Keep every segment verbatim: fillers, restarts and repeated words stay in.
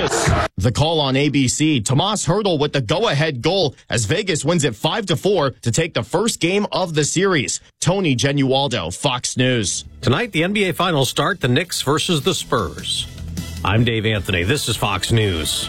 The call on A B C. Tomas Hertl with the go-ahead goal as Vegas wins it five to four to take the first game of the series. Tony Genualdo, Fox News. Tonight, the N B A Finals start, the Knicks versus the Spurs. I'm Dave Anthony. This is Fox News.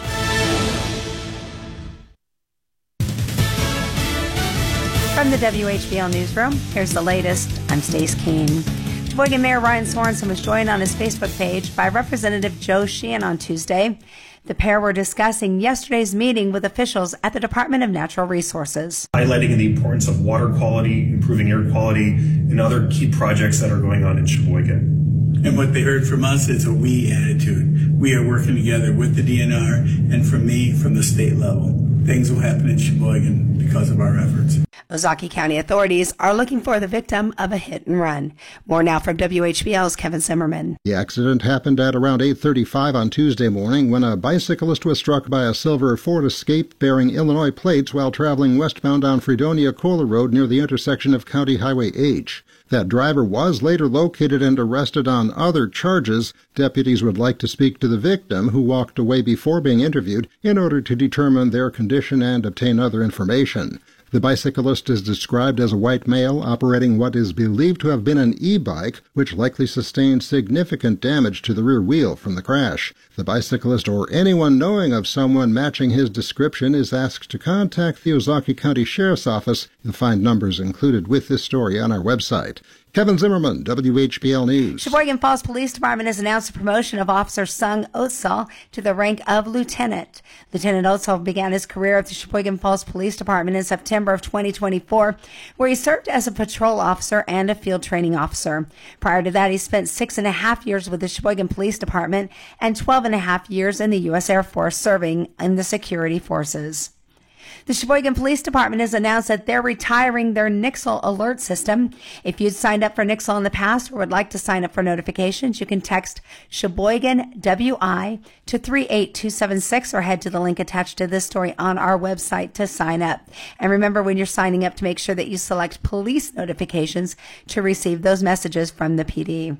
From the W H B L Newsroom, here's the latest. I'm Stace Keene. Sheboygan Mayor Ryan Sorensen was joined on his Facebook page by Representative Joe Sheehan on Tuesday. The pair were discussing yesterday's meeting with officials at the Department of Natural Resources. Highlighting the importance of water quality, improving air quality, and other key projects that are going on in Sheboygan. And what they heard from us is a we attitude. We are working together with the D N R and from me, from the state level. Things will happen in Sheboygan because of our efforts. Ozaukee County authorities are looking for the victim of a hit and run. More now from W H B L's Kevin Zimmerman. The accident happened at around eight thirty-five on Tuesday morning when a bicyclist was struck by a silver Ford Escape bearing Illinois plates while traveling westbound on Fredonia-Kohler Road near the intersection of County Highway H. That driver was later located and arrested on other charges. Deputies would like to speak to the victim, who walked away before being interviewed, in order to determine their condition and obtain other information. The bicyclist is described as a white male operating what is believed to have been an e-bike, which likely sustained significant damage to the rear wheel from the crash. The bicyclist or anyone knowing of someone matching his description is asked to contact the Ozaukee County Sheriff's Office. You'll find numbers included with this story on our website. Kevin Zimmerman, W H B L News. Sheboygan Falls Police Department has announced the promotion of Officer Sung Otsal to the rank of lieutenant. Lieutenant Otsal began his career at the Sheboygan Falls Police Department in September of twenty twenty-four, where he served as a patrol officer and a field training officer. Prior to that, he spent six and a half years with the Sheboygan Police Department and twelve and a half years in the U S Air Force serving in the security forces. The Sheboygan Police Department has announced that they're retiring their Nixle alert system. If you'd signed up for Nixle in the past or would like to sign up for notifications, you can text Sheboygan W I to three eight two seven six or head to the link attached to this story on our website to sign up. And remember, when you're signing up, to make sure that you select police notifications to receive those messages from the P D.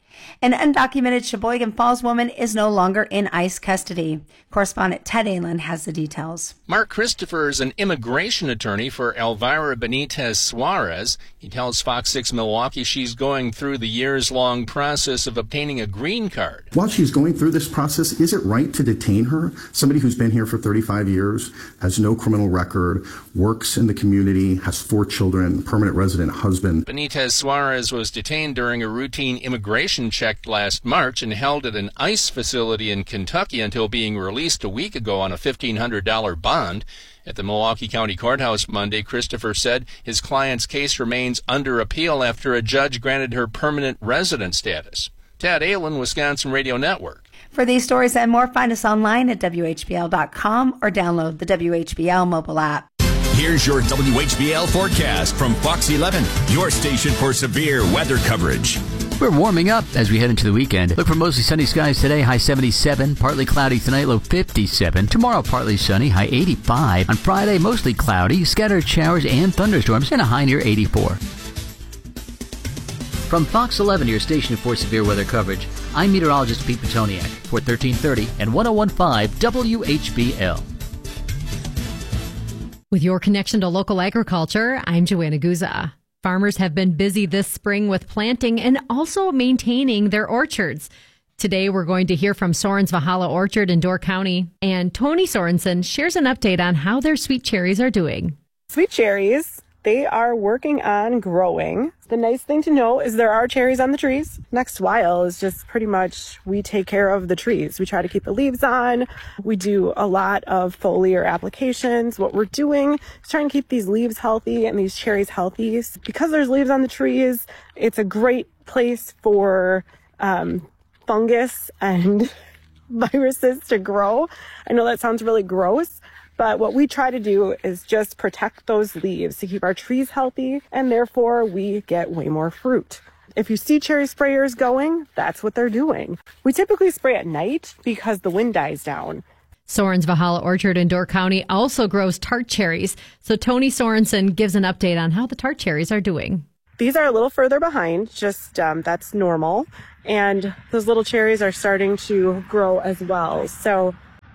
An undocumented Sheboygan Falls woman is no longer in ICE custody. Correspondent Ted Allen has the details. Mark Christopher is an immigration attorney for Elvira Benitez Suarez. He tells Fox six Milwaukee she's going through the years-long process of obtaining a green card. While she's going through this process, is it right to detain her? Somebody who's been here for thirty-five years, has no criminal record, works in the community, has four children, permanent resident husband. Benitez Suarez was detained during a routine immigration check last March and held at an ICE facility in Kentucky until being released a week ago on a fifteen hundred dollars bond. At the Milwaukee County Courthouse Monday, Christopher said his client's case remains under appeal after a judge granted her permanent resident status. Ted Allen, Wisconsin Radio Network. For these stories and more, find us online at W H B L dot com or download the W H B L mobile app. Here's your W H B L forecast from Fox eleven, your station for severe weather coverage. We're warming up as we head into the weekend. Look for mostly sunny skies today, high seventy-seven. Partly cloudy tonight, low fifty-seven. Tomorrow, partly sunny, high eighty-five. On Friday, mostly cloudy, scattered showers and thunderstorms, and a high near eighty-four. From Fox eleven, your station for severe weather coverage, I'm meteorologist Pete Petoniak for thirteen thirty and ten fifteen W H B L. With your connection to local agriculture, I'm Joanna Guza. Farmers have been busy this spring with planting and also maintaining their orchards. Today, we're going to hear from Soren's Valhalla Orchard in Door County, and Tony Sorensen shares an update on how their sweet cherries are doing. Sweet cherries, they are working on growing. The nice thing to know is there are cherries on the trees. Next while is just pretty much we take care of the trees. We try to keep the leaves on. We do a lot of foliar applications. What we're doing is trying to keep these leaves healthy and these cherries healthy. Because there's leaves on the trees, it's a great place for um, fungus and viruses to grow. I know that sounds really gross, but what we try to do is just protect those leaves to keep our trees healthy, and therefore we get way more fruit. If you see cherry sprayers going, that's what they're doing. We typically spray at night because the wind dies down. Soren's Valhalla Orchard in Door County also grows tart cherries. So Tony Sorensen gives an update on how the tart cherries are doing. These are a little further behind, just um, that's normal. And those little cherries are starting to grow as well. So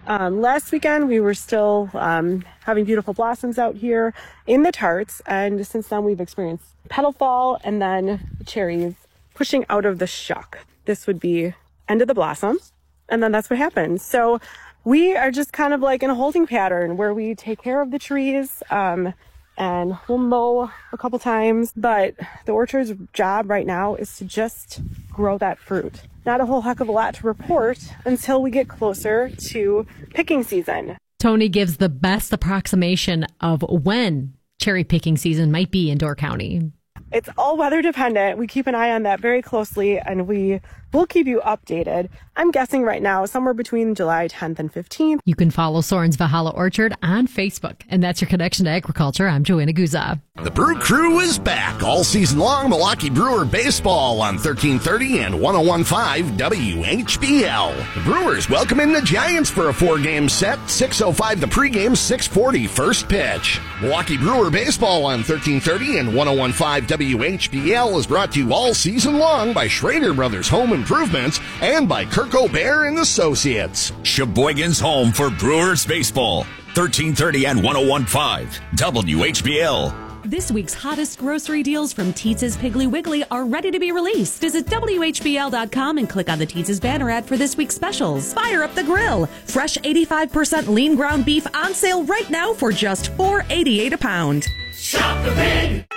Um, last weekend, we were still um, having beautiful blossoms out here in the tarts, and since then we've experienced petal fall and then cherries pushing out of the shuck. This would be end of the blossom, and then that's what happens. So we are just kind of like in a holding pattern where we take care of the trees, um, and we'll mow a couple times, but the orchard's job right now is to just grow that fruit. Not a whole heck of a lot to report until we get closer to picking season. Tony gives the best approximation of when cherry picking season might be in Door County. It's all weather dependent. We keep an eye on that very closely, and we will keep you updated. I'm guessing right now somewhere between July tenth and fifteenth. You can follow Soren's Valhalla Orchard on Facebook. And that's your connection to agriculture. I'm Joanna Guza. The Brew Crew is back all season long. Milwaukee Brewer baseball on thirteen thirty and one oh one point five W H B L. The Brewers welcoming the Giants for a four-game set. six oh five the pregame, six forty first pitch. Milwaukee Brewer baseball on thirteen thirty and one oh one point five W H B L is brought to you all season long by Schrader Brothers Home Improvements and by Kirk O'Bear and Associates. Sheboygan's home for Brewers baseball. thirteen thirty and one oh one point five W H B L. This week's hottest grocery deals from Teetz's Piggly Wiggly are ready to be released. Visit W H B L dot com and click on the Teetz's banner ad for this week's specials. Fire up the grill. Fresh eighty-five percent lean ground beef on sale right now for just four eighty-eight a pound. Shop the Pig!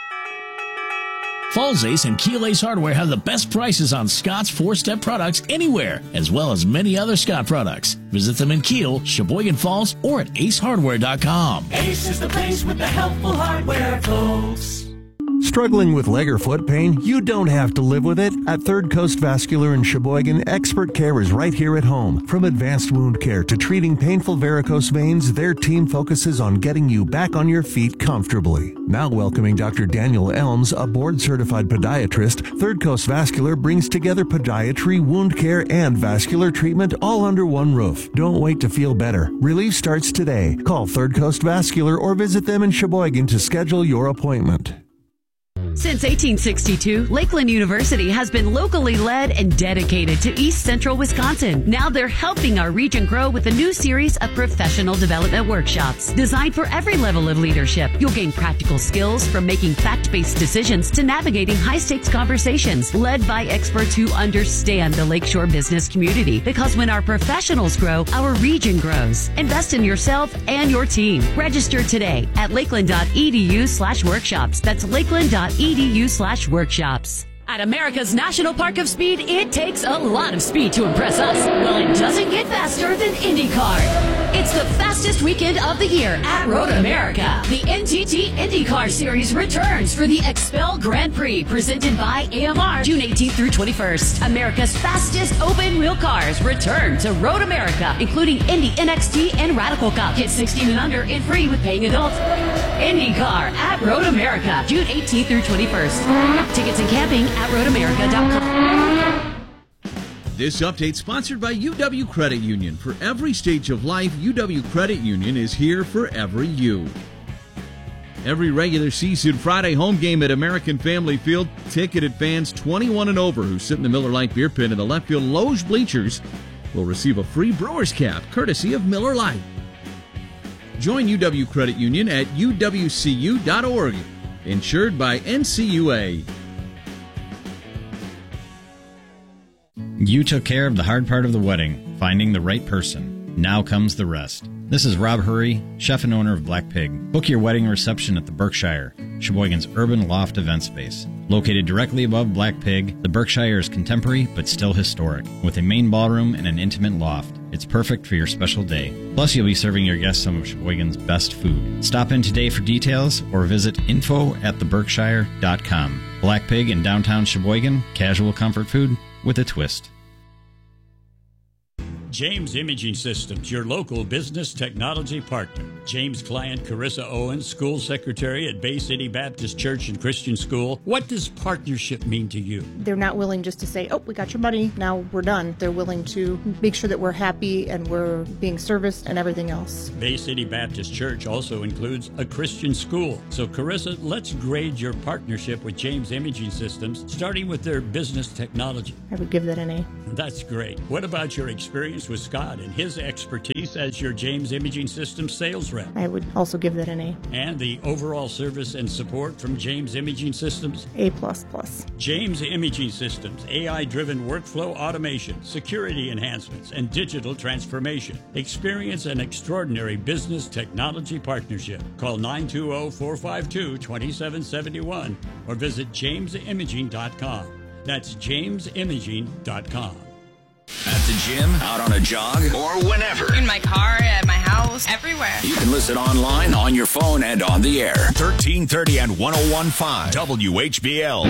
Falls Ace and Keel Ace Hardware have the best prices on Scott's four-step products anywhere, as well as many other Scott products. Visit them in Keel, Sheboygan Falls, or at ace hardware dot com. Ace is the place with the helpful hardware, folks. Struggling with leg or foot pain? You don't have to live with it. At Third Coast Vascular in Sheboygan, expert care is right here at home. From advanced wound care to treating painful varicose veins, their team focuses on getting you back on your feet comfortably. Now welcoming Doctor Daniel Elms, a board-certified podiatrist, Third Coast Vascular brings together podiatry, wound care, and vascular treatment all under one roof. Don't wait to feel better. Relief starts today. Call Third Coast Vascular or visit them in Sheboygan to schedule your appointment. Since eighteen sixty-two, Lakeland University has been locally led and dedicated to East Central Wisconsin. Now they're helping our region grow with a new series of professional development workshops designed for every level of leadership. You'll gain practical skills from making fact-based decisions to navigating high-stakes conversations led by experts who understand the Lakeshore business community. Because when our professionals grow, our region grows. Invest in yourself and your team. Register today at lakeland.edu slash workshops. That's lakeland.edu edu slash workshops. At America's National Park of Speed, it takes a lot of speed to impress us. Well, it doesn't get faster than IndyCar. It's the fastest weekend of the year at Road America. The N T T IndyCar Series returns for the Expel Grand Prix, presented by A M R, June eighteenth through twenty-first. America's fastest open-wheel cars return to Road America, including Indy N X T and Radical Cup. Hit sixteen and under and free with paying adults. IndyCar at Road America, June eighteenth through twenty-first. Tickets and camping at road america dot com. This update sponsored by U W Credit Union. For every stage of life, U W Credit Union is here for every you. Every regular season Friday home game at American Family Field, ticketed fans twenty-one and over who sit in the Miller Lite beer pit in the left field loge bleachers will receive a free Brewers cap, courtesy of Miller Lite. Join U W Credit Union at U W C U dot org. Insured by N C U A. You took care of the hard part of the wedding, finding the right person. Now comes the rest. This is Rob Hurry, chef and owner of Black Pig. Book your wedding reception at the Berkshire, Sheboygan's urban loft event space. Located directly above Black Pig, the Berkshire is contemporary but still historic, with a main ballroom and an intimate loft. It's perfect for your special day. Plus, you'll be serving your guests some of Sheboygan's best food. Stop in today for details or visit info at the berkshire dot com. Black Pig in downtown Sheboygan, casual comfort food with a twist. James Imaging Systems, your local business technology partner. James' client, Carissa Owens, school secretary at Bay City Baptist Church and Christian School. What does partnership mean to you? They're not willing just to say, oh, we got your money, now we're done. They're willing to make sure that we're happy and we're being serviced and everything else. Bay City Baptist Church also includes a Christian school. So, Carissa, let's grade your partnership with James Imaging Systems, starting with their business technology. I would give that an A. That's great. What about your experience with Scott and his expertise as your James Imaging Systems sales rep? I would also give that an A. And the overall service and support from James Imaging Systems? A plus plus. James Imaging Systems, A I-driven workflow automation, security enhancements, and digital transformation. Experience an extraordinary business technology partnership. Call nine two zero, four five two, two seven seven one or visit james imaging dot com. That's james imaging dot com. At the gym, out on a jog, or whenever. In my car, at my house, everywhere. You can listen online, on your phone, and on the air. thirteen thirty and one oh one point five W H B L.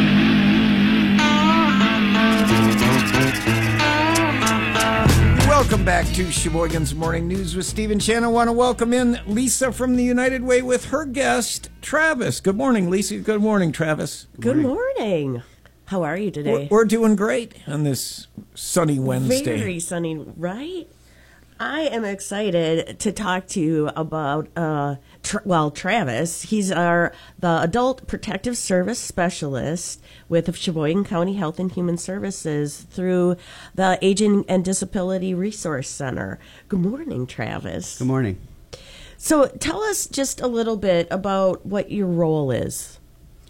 Welcome back to Sheboygan's Morning News with Steve and Shannon. I want to welcome in Lisa from the United Way with her guest, Travis. Good morning, Lisa. Good morning, Travis. Good morning. morning. How are you today? We're, we're doing great on this sunny Wednesday. Very sunny, right? I am excited to talk to you about, uh, tra- well, Travis. He's our the Adult Protective Service Specialist with Sheboygan County Health and Human Services through the Aging and Disability Resource Center. Good morning, Travis. Good morning. So tell us just a little bit about what your role is.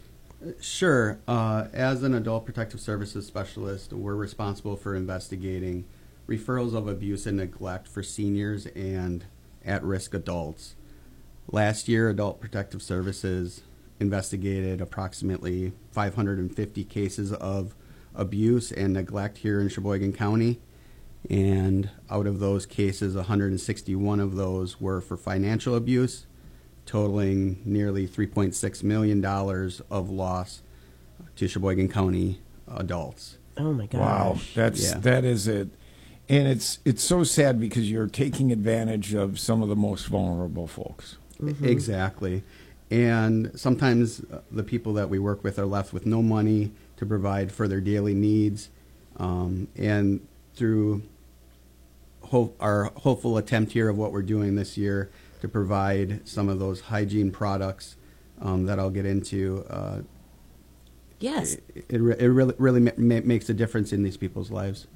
Sure. Uh, as an Adult Protective Services Specialist, we're responsible for investigating referrals of abuse and neglect for seniors and at-risk adults. Last year, Adult Protective Services investigated approximately five hundred fifty cases of abuse and neglect here in Sheboygan County, and out of those cases, one hundred sixty-one of those were for financial abuse, totaling nearly three point six million dollars of loss to Sheboygan County adults. Oh my gosh. Wow, that's yeah. that is it. And it's it's so sad because you're taking advantage of some of the most vulnerable folks. Mm-hmm. Exactly. And sometimes the people that we work with are left with no money to provide for their daily needs. Um, and through hope, our hopeful attempt here of what we're doing this year to provide some of those hygiene products um, that I'll get into, uh, yes, it, it, it really, really ma- ma- makes a difference in these people's lives.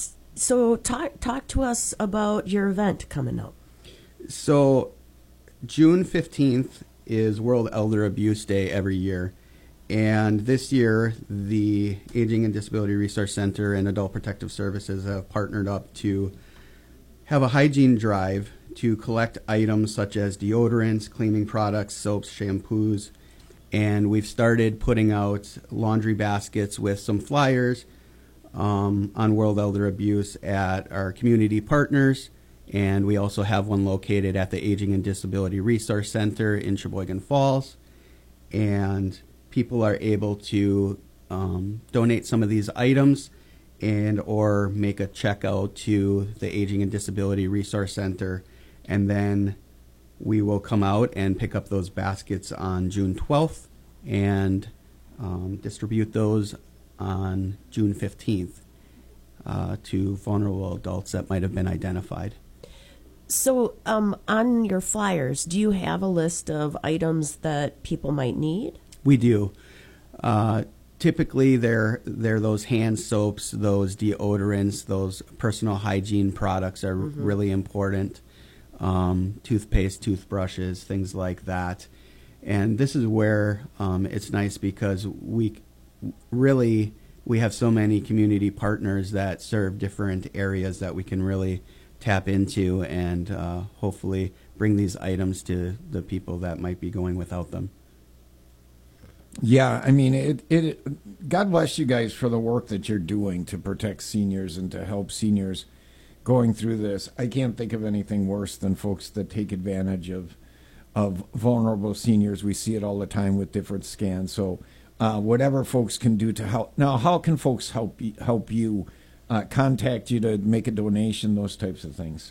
So talk talk to us about your event coming up. So June fifteenth is World Elder Abuse Day every year. And this year, the Aging and Disability Resource Center and Adult Protective Services have partnered up to have a hygiene drive to collect items such as deodorants, cleaning products, soaps, shampoos. And we've started putting out laundry baskets with some flyers Um, on World Elder Abuse at our community partners, and we also have one located at the Aging and Disability Resource Center in Sheboygan Falls, and people are able to um, donate some of these items and or make a check out to the Aging and Disability Resource Center, and then we will come out and pick up those baskets on June twelfth and um, distribute those on June fifteenth uh, to vulnerable adults that might have been identified. So um, on your flyers, do you have a list of items that people might need? We do. Uh, typically, they're, they're those hand soaps, those deodorants, those personal hygiene products are mm-hmm. really important. Um, toothpaste, toothbrushes, things like that. And this is where um, it's nice because we really, we have so many community partners that serve different areas that we can really tap into and uh, hopefully bring these items to the people that might be going without them. Yeah, I mean, it, it. God bless you guys for the work that you're doing to protect seniors and to help seniors going through this. I can't think of anything worse than folks that take advantage of of vulnerable seniors. We see it all the time with different scans. So uh, whatever folks can do to help. Now, how can folks help help you, uh, contact you to make a donation, those types of things?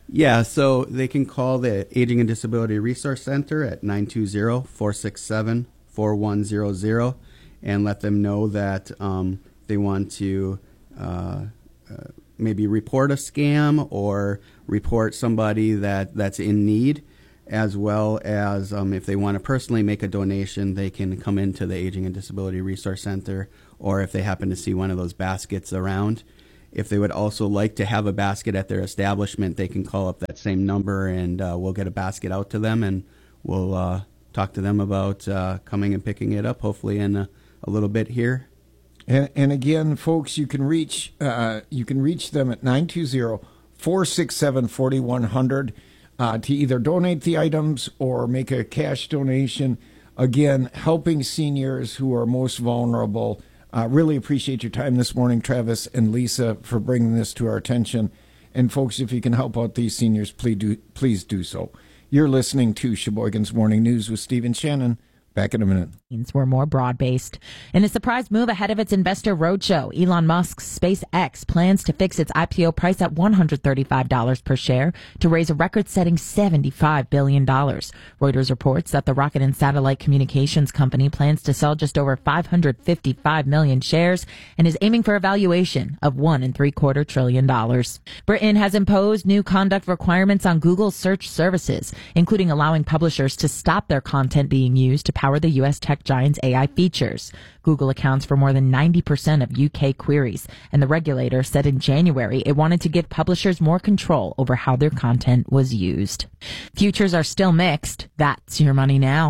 Yeah, so they can call the Aging and Disability Resource Center at nine two zero, four six seven, four one zero zero and let them know that um, they want to uh, uh, maybe report a scam or report somebody that, that's in need, as well as um, if they want to personally make a donation, they can come into the Aging and Disability Resource Center, or if they happen to see one of those baskets around. If they would also like to have a basket at their establishment, they can call up that same number and uh, we'll get a basket out to them, and we'll uh, talk to them about uh, coming and picking it up, hopefully in a, a little bit here. And, and again, folks, you can reach uh, you can reach them at nine two zero, four six seven, four one zero zero uh, to either donate the items or make a cash donation. Again, helping seniors who are most vulnerable. Uh, really appreciate your time this morning, Travis and Lisa, for bringing this to our attention. And folks, if you can help out these seniors, please do, please do so. You're listening to Sheboygan's Morning News with Steve and Shannon. Back in a minute. Were more broad-based. In a surprise move ahead of its investor roadshow, Elon Musk's SpaceX plans to fix its I P O price at one hundred thirty-five dollars per share to raise a record-setting seventy-five billion dollars. Reuters reports that the rocket and satellite communications company plans to sell just over five hundred fifty-five million shares and is aiming for a valuation of one and three quarter trillion dollars. Britain has imposed new conduct requirements on Google search services, including allowing publishers to stop their content being used to power the U S tech giant's A I features. Google accounts for more than ninety percent of U K queries, and the regulator said in January it wanted to give publishers more control over how their content was used. Futures are still mixed. That's your money now.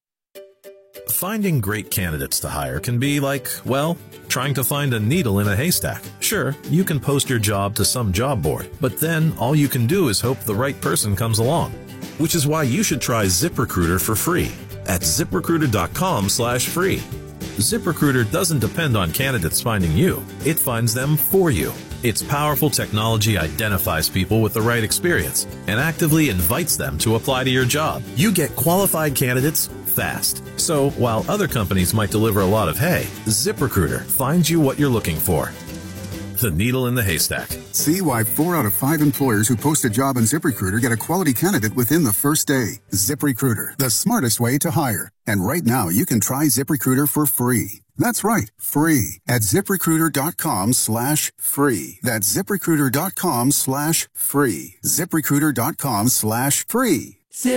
Finding great candidates to hire can be like, well, trying to find a needle in a haystack. Sure, you can post your job to some job board, but then all you can do is hope the right person comes along. Which is why you should try ZipRecruiter for free at ZipRecruiter.com slash free. ZipRecruiter doesn't depend on candidates finding you. It finds them for you. Its powerful technology identifies people with the right experience and actively invites them to apply to your job. You get qualified candidates fast. So while other companies might deliver a lot of hay, ZipRecruiter finds you what you're looking for. The needle in the haystack. See why four out of five employers who post a job on ZipRecruiter get a quality candidate within the first day. ZipRecruiter, the smartest way to hire. And right now, you can try ZipRecruiter for free. That's right, free at ZipRecruiter.com slash free. That's ZipRecruiter.com slash free. ZipRecruiter.com slash free.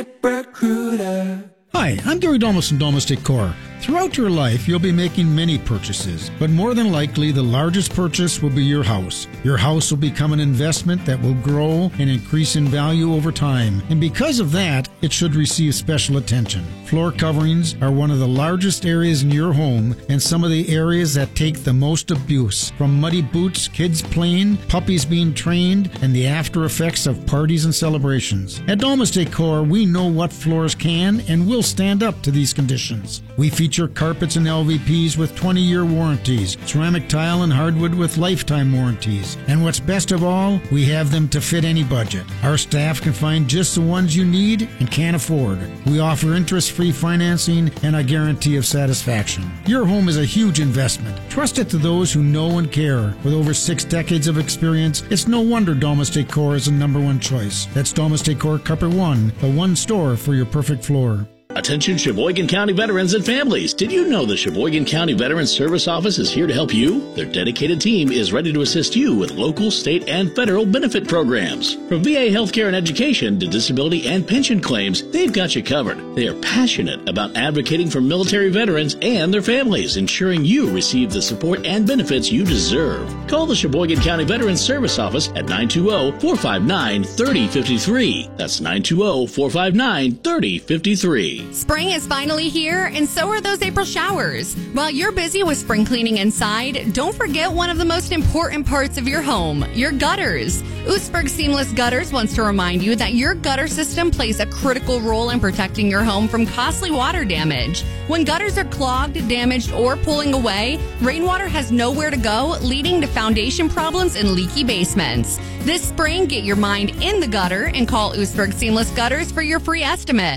ZipRecruiter. Hi, I'm Gary Domus from Domus Decor. Throughout your life, you'll be making many purchases, but more than likely, the largest purchase will be your house. Your house will become an investment that will grow and increase in value over time, and because of that, it should receive special attention. Floor coverings are one of the largest areas in your home and some of the areas that take the most abuse, from muddy boots, kids playing, puppies being trained, and the after effects of parties and celebrations. At Domus Decor, we know what floors can and will stand up to these conditions. We feature carpets and L V Ps with twenty-year warranties, ceramic tile and hardwood with lifetime warranties. And what's best of all, we have them to fit any budget. Our staff can find just the ones you need and can't afford. We offer interest-free financing and a guarantee of satisfaction. Your home is a huge investment. Trust it to those who know and care. With over six decades of experience, it's no wonder Domus Decor is the number one choice. That's Domus Decor Carpet One, the one store for your perfect floor. Attention Sheboygan County veterans and families. Did you know the Sheboygan County Veterans Service Office is here to help you? Their dedicated team is ready to assist you with local, state, and federal benefit programs. From V A healthcare and education to disability and pension claims, they've got you covered. They are passionate about advocating for military veterans and their families, ensuring you receive the support and benefits you deserve. Call the Sheboygan County Veterans Service Office at nine two zero, four five nine, three zero five three. That's nine two zero, four five nine, three zero five three. Spring is finally here, and so are those April showers. While you're busy with spring cleaning inside, don't forget one of the most important parts of your home, your gutters. Oostburg Seamless Gutters wants to remind you that your gutter system plays a critical role in protecting your home from costly water damage. When gutters are clogged, damaged, or pulling away, rainwater has nowhere to go, leading to foundation problems and leaky basements. This spring, get your mind in the gutter and call Oostburg Seamless Gutters for your free estimate.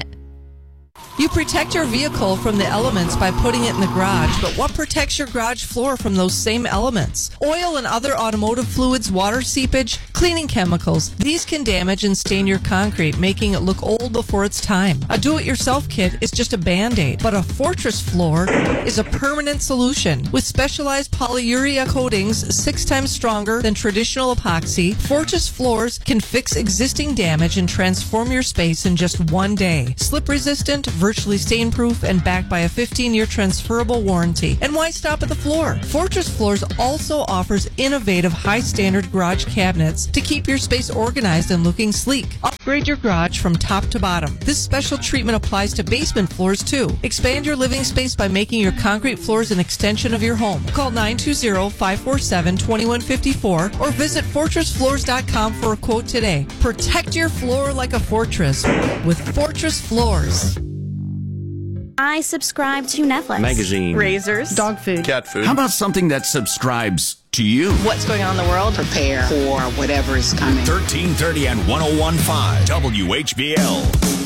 You protect your vehicle from the elements by putting it in the garage, but what protects your garage floor from those same elements? Oil and other automotive fluids, water seepage, Cleaning chemicals. These can damage and stain your concrete, making it look old before its time. A do-it-yourself kit is just a Band-Aid, but a Fortress floor is a permanent solution. With specialized polyurea coatings six times stronger than traditional epoxy, Fortress floors can fix existing damage and transform your space in just one day. Slip-resistant, virtually stain-proof, and backed by a fifteen-year transferable warranty. And why stop at the floor? Fortress Floors also offers innovative, high-standard garage cabinets to keep your space organized and looking sleek. Upgrade your garage from top to bottom. This special treatment applies to basement floors, too. Expand your living space by making your concrete floors an extension of your home. Call nine two zero, five four seven, two one five four or visit fortress floors dot com for a quote today. Protect your floor like a fortress with Fortress Floors. I subscribe to Netflix. Magazine. Razors. Dog food. Cat food. How about something that subscribes to you? What's going on in the world? Prepare for whatever is coming. thirteen thirty and one oh one point five W H B L.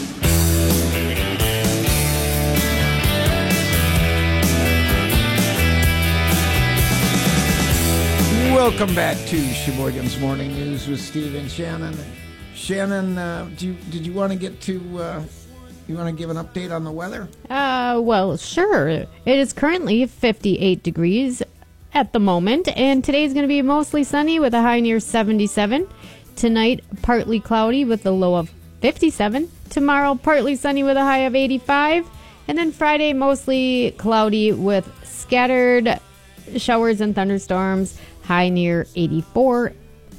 Welcome back to Sheboygan's Morning News with Steve and Shannon. Shannon, uh, do you, did you want to get to... Uh, You want to give an update on the weather? Uh, well, sure. It is currently fifty-eight degrees at the moment, and today is going to be mostly sunny with a high near seventy-seven. Tonight, partly cloudy with a low of fifty-seven. Tomorrow, partly sunny with a high of eighty-five. And then Friday, mostly cloudy with scattered showers and thunderstorms, high near eighty-four.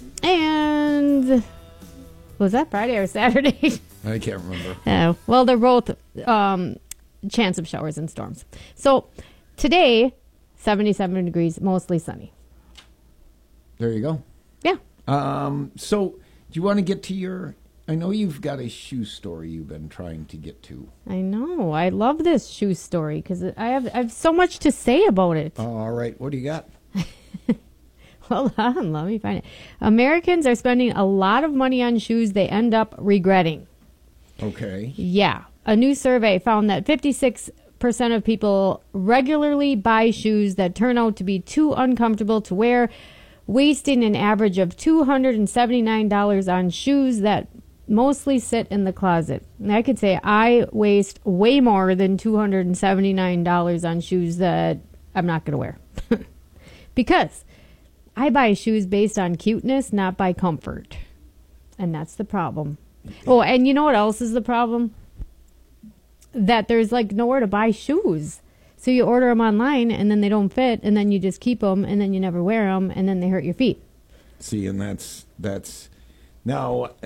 And was that Friday or Saturday? I can't remember. Oh, well, they're both um, chance of showers and storms. So today, seventy-seven degrees, mostly sunny. There you go. Yeah. Um, so do you want to get to your... I know you've got a shoe story you've been trying to get to. I know. I love this shoe story because I have, I have so much to say about it. Oh, all right. What do you got? Hold on. Let me find it. Americans are spending a lot of money on shoes they end up regretting. Okay. Yeah. A new survey found that fifty-six percent of people regularly buy shoes that turn out to be too uncomfortable to wear, wasting an average of two hundred seventy-nine dollars on shoes that mostly sit in the closet. And I could say I waste way more than two hundred seventy-nine dollars on shoes that I'm not going to wear. Because I buy shoes based on cuteness, not by comfort. And that's the problem. Oh, and you know what else is the problem? That there's like nowhere to buy shoes. So you order them online and then they don't fit and then you just keep them and then you never wear them and then they hurt your feet. See, and that's, that's, now, uh,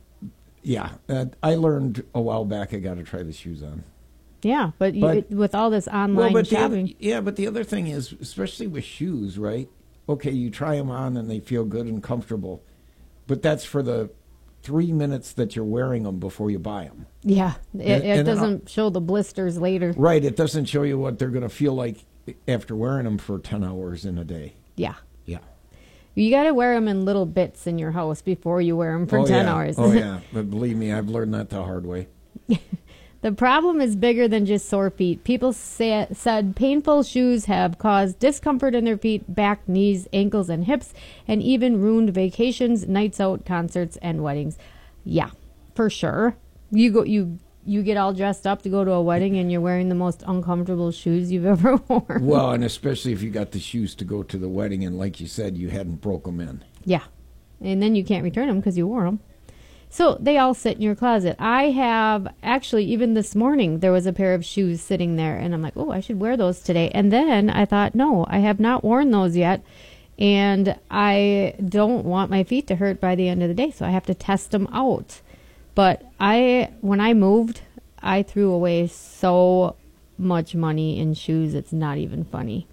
yeah, uh, I learned a while back I got to try the shoes on. Yeah, but, But- you, with all this online Well, but the shopping. other, yeah, but the other thing is, especially with shoes, right? Okay, you try them on and they feel good and comfortable, but that's for the three minutes that you're wearing them before you buy them. Yeah, it, And- it and then doesn't show the blisters later. Right, it doesn't show you what they're going to feel like after wearing them for ten hours in a day. Yeah. Yeah. You got to wear them in little bits in your house before you wear them for oh, ten yeah. hours. Oh, yeah. But believe me, I've learned that the hard way. The problem is bigger than just sore feet. People say, said painful shoes have caused discomfort in their feet, back, knees, ankles, and hips, and even ruined vacations, nights out, concerts, and weddings. Yeah, for sure. You go, you you get all dressed up to go to a wedding, and you're wearing the most uncomfortable shoes you've ever worn. Well, and especially if you got the shoes to go to the wedding, and like you said, you hadn't broke them in. Yeah, and then you can't return them because you wore them. So they all sit in your closet. I have, actually, even this morning, there was a pair of shoes sitting there, and I'm like, oh, I should wear those today. And then I thought, no, I have not worn those yet, and I don't want my feet to hurt by the end of the day, so I have to test them out. But I, when I moved, I threw away so much money in shoes, it's not even funny.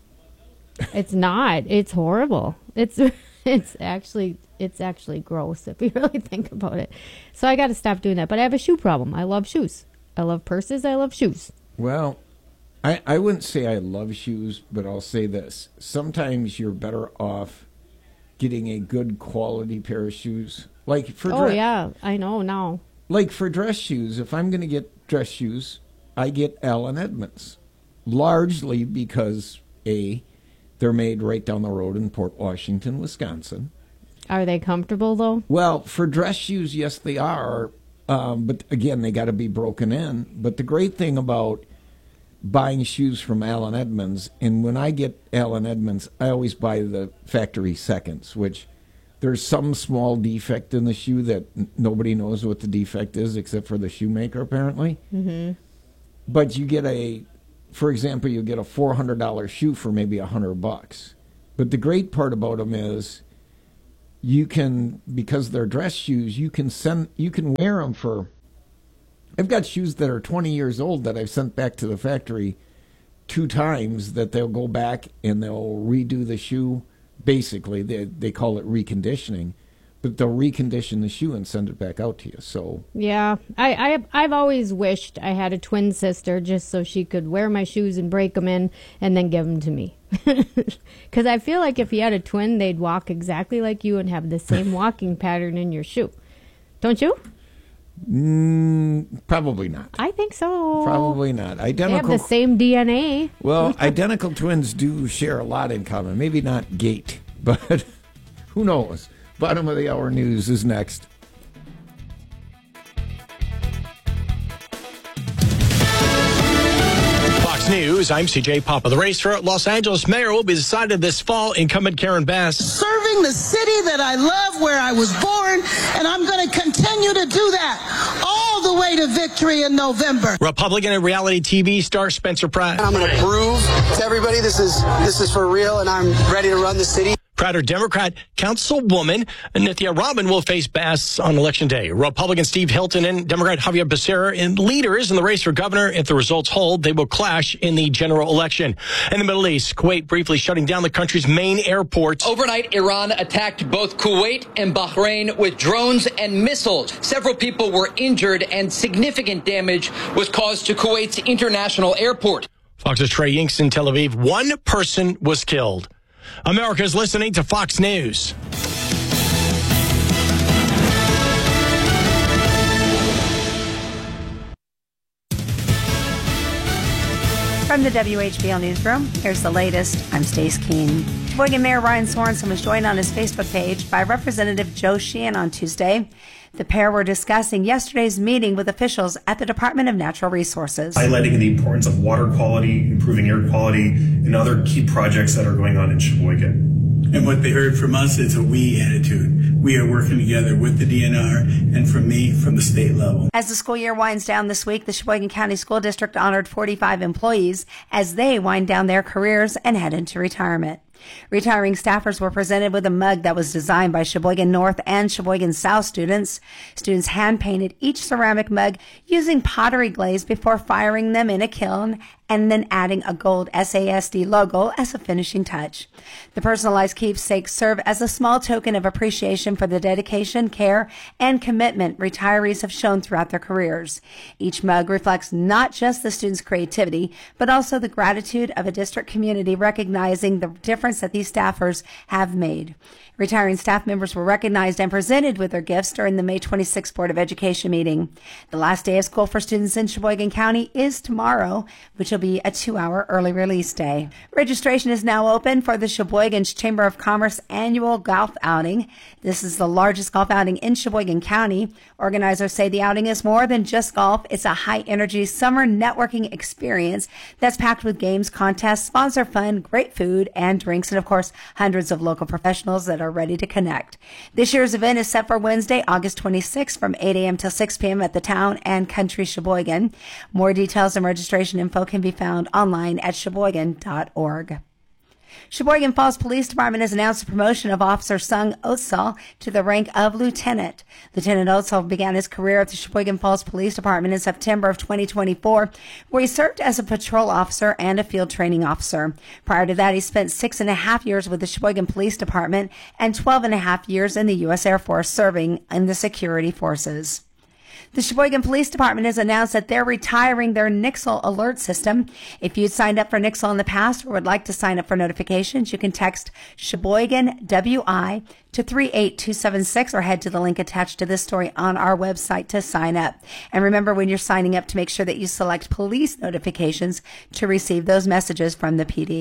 It's not. It's horrible. It's it's actually it's actually gross if you really think about it. So I got to stop doing that. But I have a shoe problem. I love shoes. I love purses. I love shoes. Well, I, I wouldn't say I love shoes, but I'll say this. Sometimes you're better off getting a good quality pair of shoes. Like for Oh, dress, yeah. I know now. Like for dress shoes, if I'm going to get dress shoes, I get Allen Edmonds. Largely because, A, they're made right down the road in Port Washington, Wisconsin. Are they comfortable, though? Well, for dress shoes, yes, they are. Um, but again, they got to be broken in. But the great thing about buying shoes from Allen Edmonds, and when I get Allen Edmonds, I always buy the factory seconds, which there's some small defect in the shoe that n- nobody knows what the defect is except for the shoemaker, apparently. Mm-hmm. But you get a, for example, you get a four hundred dollars shoe for maybe one hundred bucks. But the great part about them is you can, because they're dress shoes, you can send, you can wear them for, I've got shoes that are twenty years old that I've sent back to the factory two times that they'll go back and they'll redo the shoe. Basically, they they call it reconditioning, but they'll recondition the shoe and send it back out to you. So yeah, I, I I've always wished I had a twin sister just so she could wear my shoes and break them in and then give them to me. Because I feel like if you had a twin, they'd walk exactly like you and have the same walking pattern in your shoe. Don't you? Mm, probably not. I think so. Probably not. Identical. They have the same D N A. Well, identical twins do share a lot in common. Maybe not gait, but who knows? Bottom of the hour news is next. Fox News, I'm C J Papa. The race for Los Angeles mayor will be decided this fall. Incumbent Karen Bass. Serving the city that I love, where I was born, and I'm going to continue to do that all the way to victory in November. Republican and reality T V star Spencer Pratt. I'm going to prove to everybody this is this is for real, and I'm ready to run the city. Prater Democrat Councilwoman Nithya Rabin will face Bass on Election Day. Republican Steve Hilton and Democrat Javier Becerra in leaders in the race for governor. If the results hold, they will clash in the general election. In the Middle East, Kuwait briefly shutting down the country's main airports. Overnight, Iran attacked both Kuwait and Bahrain with drones and missiles. Several people were injured and significant damage was caused to Kuwait's international airport. Fox's Trey Yinks in Tel Aviv. One person was killed. America's listening to Fox News. From the W H B L Newsroom, here's the latest. I'm Stace Keene. Sheboygan Mayor Ryan Sorensen was joined on his Facebook page by Representative Joe Sheehan on Tuesday. The pair were discussing yesterday's meeting with officials at the Department of Natural Resources. Highlighting the importance of water quality, improving air quality, and other key projects that are going on in Sheboygan. And what they heard from us is a we attitude. We are working together with the D N R and from me, from the state level. As the school year winds down this week, the Sheboygan County School District honored forty-five employees as they wind down their careers and head into retirement. Retiring staffers were presented with a mug that was designed by Sheboygan North and Sheboygan South students. Students hand-painted each ceramic mug using pottery glaze before firing them in a kiln and then adding a gold S A S D logo as a finishing touch. The personalized keepsakes serve as a small token of appreciation for the dedication, care, and commitment retirees have shown throughout their careers. Each mug reflects not just the students' creativity, but also the gratitude of a district community recognizing the difference that these staffers have made. Retiring staff members were recognized and presented with their gifts during the May twenty-sixth Board of Education meeting. The last day of school for students in Sheboygan County is tomorrow, which will be a two-hour early release day. Registration is now open for the Sheboygan Chamber of Commerce annual golf outing. This is the largest golf outing in Sheboygan County. Organizers say the outing is more than just golf. It's a high-energy summer networking experience that's packed with games, contests, sponsor fun, great food and drinks, and of course, hundreds of local professionals that are ready to connect. This year's event is set for Wednesday, August twenty-sixth from eight a.m. till six p.m. at the Town and Country Sheboygan. More details and registration info can be found online at sheboygan dot org. Sheboygan Falls Police Department has announced the promotion of Officer Sung Otsal to the rank of lieutenant. Lieutenant Otsal began his career at the Sheboygan Falls Police Department in September of twenty twenty-four, where he served as a patrol officer and a field training officer. Prior to that, he spent six and a half years with the Sheboygan Police Department and twelve and a half years in the U S Air Force serving in the security forces. The Sheboygan Police Department has announced that they're retiring their Nixle alert system. If you'd signed up for Nixle in the past or would like to sign up for notifications, you can text Sheboygan W I to three eight two seven six or head to the link attached to this story on our website to sign up. And remember, when you're signing up, to make sure that you select police notifications to receive those messages from the P D.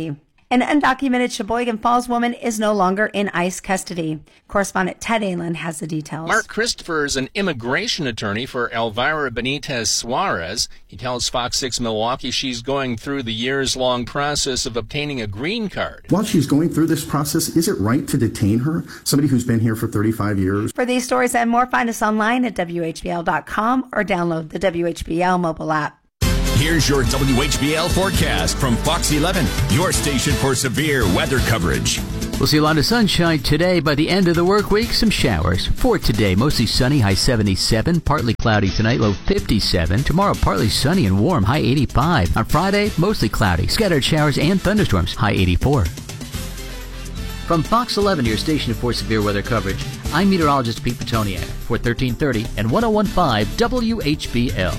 An undocumented Sheboygan Falls woman is no longer in ICE custody. Correspondent Ted Allen has the details. Mark Christopher is an immigration attorney for Elvira Benitez Suarez. He tells Fox six Milwaukee she's going through the years-long process of obtaining a green card. While she's going through this process, is it right to detain her? Somebody who's been here for thirty-five years. For these stories and more, find us online at W H B L dot com or download the W H B L mobile app. Here's your W H B L forecast from Fox eleven, your station for severe weather coverage. We'll see a lot of sunshine today. By the end of the work week, some showers. For today, mostly sunny, high seventy-seven. Partly cloudy tonight, low fifty-seven. Tomorrow, partly sunny and warm, high eighty-five. On Friday, mostly cloudy. Scattered showers and thunderstorms, high eighty-four. From Fox eleven, your station for severe weather coverage, I'm meteorologist Pete Petoniak for thirteen thirty and one oh one point five W H B L.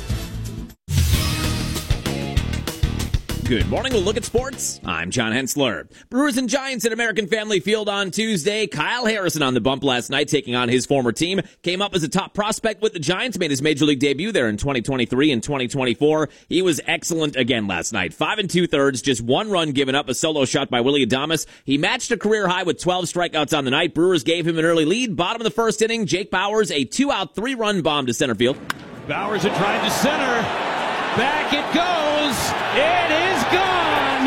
Good morning. We'll look at sports. I'm John Hensler. Brewers and Giants at American Family Field on Tuesday. Kyle Harrison on the bump last night, taking on his former team. Came up as a top prospect with the Giants, made his major league debut there in twenty twenty-three and twenty twenty-four. He was excellent again last night. Five and two thirds, just one run given up, a solo shot by Willy Adames. He matched a career high with twelve strikeouts on the night. Brewers gave him an early lead. Bottom of the first inning, Jake Bauers, a two-out, three-run bomb to center field. Bauers had tried to center. Back it goes. It is gone.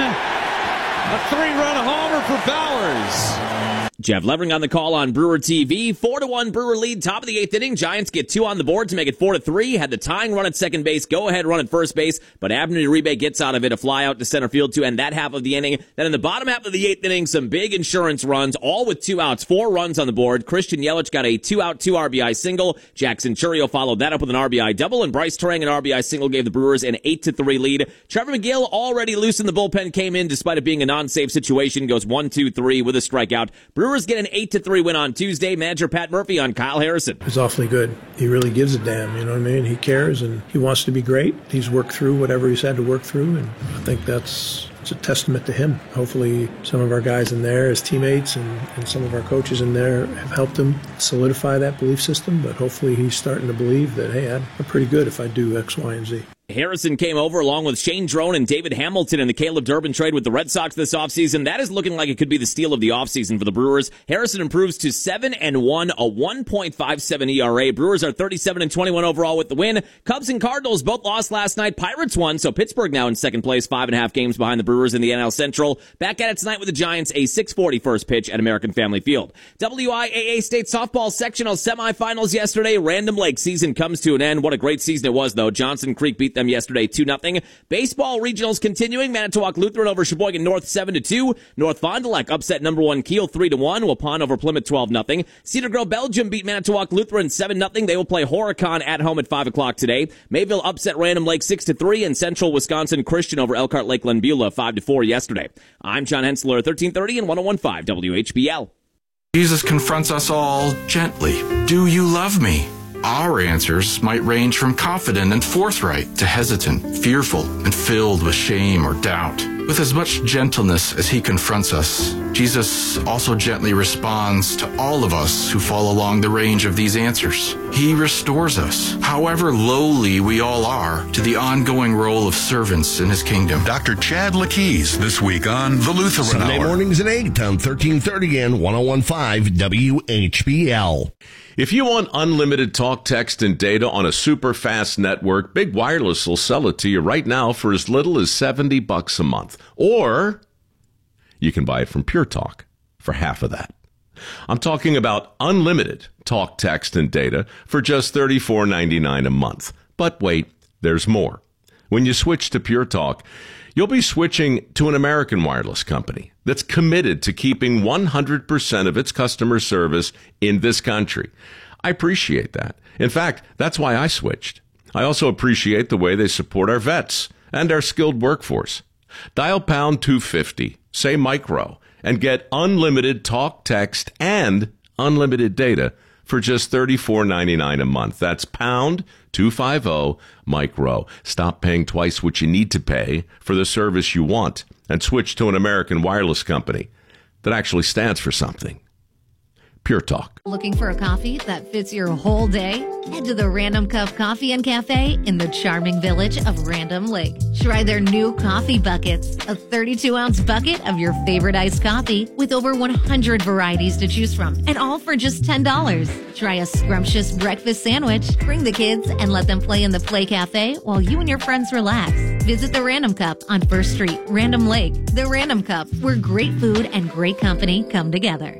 A three-run homer for Bauers. Jeff Levering on the call on Brewer T V. Four to one Brewer lead, top of the eighth inning. Giants get two on the board to make it four to three. Had the tying run at second base, go ahead run at first base, but Abner Uribe gets out of it, a fly out to center field to end that half of the inning. Then in the bottom half of the eighth inning, some big insurance runs, all with two outs, four runs on the board. Christian Yelich got a two-out, two R B I single. Jackson Churio followed that up with an R B I double, and Bryce Turang, an R B I single, gave the Brewers an eight to three lead. Trevor McGill, already loose in the bullpen, came in despite it being a non-save situation, goes one two three with a strikeout. Brewers get an eight to three win on Tuesday. Manager Pat Murphy on Kyle Harrison. He's awfully good. He really gives a damn, you know what I mean? He cares and he wants to be great. He's worked through whatever he's had to work through, and I think that's it's a testament to him. Hopefully some of our guys in there, his teammates, and, and some of our coaches in there have helped him solidify that belief system, but hopefully he's starting to believe that, hey, I'm pretty good if I do X, Y, and Z. Harrison came over along with Shane Drone and David Hamilton in the Caleb Durbin trade with the Red Sox this offseason. That is looking like it could be the steal of the offseason for the Brewers. Harrison improves to seven and one, a one point five seven E R A. Brewers are thirty-seven and twenty-one overall with the win. Cubs and Cardinals both lost last night. Pirates won, so Pittsburgh now in second place, five and a half games behind the Brewers in the N L Central. Back at it tonight with the Giants, a six forty first pitch at American Family Field. W I A A State Softball Sectional Semifinals yesterday. Random Lake season comes to an end. What a great season it was, though. Johnson Creek beat them yesterday two nothing. Baseball regionals continuing. Manitowoc Lutheran over Sheboygan North seven to two. North Fond du Lac upset number one Kiel three to one. Waupun over Plymouth twelve nothing. Cedar Grove Belgium beat Manitowoc Lutheran seven nothing. They will play Horicon at home at five o'clock today. Mayville upset Random Lake six to three, and Central Wisconsin Christian over Elkhart Lakeland Beulah five to four yesterday. I'm John Hensler, thirteen thirty and one oh one point five W H B L. Jesus confronts us all gently. Do you love me? Our answers might range from confident and forthright to hesitant, fearful, and filled with shame or doubt. With as much gentleness as he confronts us, Jesus also gently responds to all of us who fall along the range of these answers. He restores us, however lowly we all are, to the ongoing role of servants in his kingdom. Doctor Chad Lakeys this week on The Lutheran Sunday Hour. mornings at eight on thirteen thirty and one oh one point five W H B L. If you want unlimited talk, text, and data on a super fast network, Big Wireless will sell it to you right now for as little as seventy bucks a month. Or you can buy it from Pure Talk for half of that. I'm talking about unlimited talk, text, and data for just thirty-four ninety-nine a month. But wait, there's more. When you switch to Pure Talk, you'll be switching to an American wireless company that's committed to keeping one hundred percent of its customer service in this country. I appreciate that. In fact, that's why I switched. I also appreciate the way they support our vets and our skilled workforce. Dial pound two fifty, say micro, and get unlimited talk, text, and unlimited data for just thirty-four ninety-nine a month. That's pound two fifty micro. Stop paying twice what you need to pay for the service you want and switch to an American wireless company that actually stands for something. Pure Talk. Looking for a coffee that fits your whole day? Head to the Random Cup Coffee and Cafe in the charming village of Random Lake. Try their new coffee buckets, a thirty-two ounce bucket of your favorite iced coffee with over one hundred varieties to choose from, and all for just ten dollars. Try a scrumptious breakfast sandwich, bring the kids, and let them play in the Play Cafe while you and your friends relax. Visit the Random Cup on First Street, Random Lake. The Random Cup, where great food and great company come together.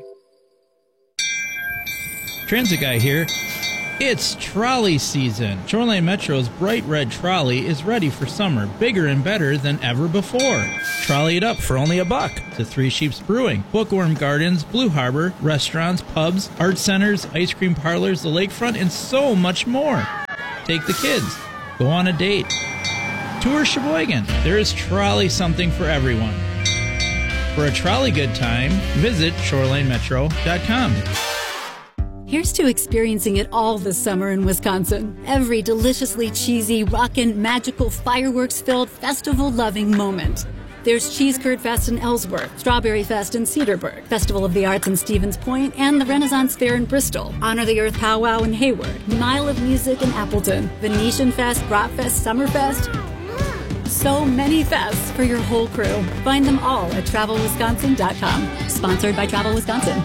Transit Guy here. It's trolley season. Shoreline Metro's bright red trolley is ready for summer, bigger and better than ever before. Trolley it up for only a buck to Three Sheeps Brewing, Bookworm Gardens, Blue Harbor, restaurants, pubs, art centers, ice cream parlors, the lakefront, and so much more. Take the kids. Go on a date. Tour Sheboygan. There is trolley something for everyone. For a trolley good time, visit shoreline metro dot com. Here's to experiencing it all this summer in Wisconsin. Every deliciously cheesy, rockin', magical, fireworks-filled, festival-loving moment. There's Cheese Curd Fest in Ellsworth, Strawberry Fest in Cedarburg, Festival of the Arts in Stevens Point, and the Renaissance Fair in Bristol, Honor the Earth Powwow in Hayward, Mile of Music in Appleton, Venetian Fest, Brat Fest, Summerfest. So many fests for your whole crew. Find them all at travel wisconsin dot com. Sponsored by Travel Wisconsin.